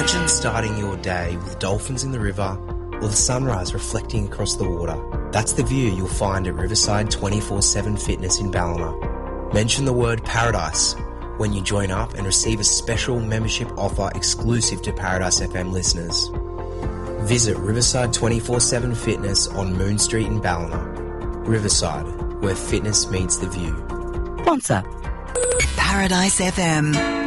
Imagine starting your day with dolphins in the river or the sunrise reflecting across the water. That's the view you'll find at Riverside 24/7 Fitness in Ballina. Mention the word paradise when you join up and receive a special membership offer exclusive to Paradise FM listeners. Visit Riverside 24/7 Fitness on Moon Street in Ballina. Riverside, where fitness meets the view. Sponsor. Paradise FM.